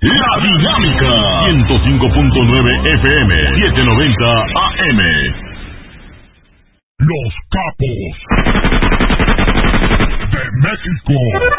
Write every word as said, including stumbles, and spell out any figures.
La Dinámica, ciento cinco punto nueve F M, setecientos noventa A M. Los capos de México.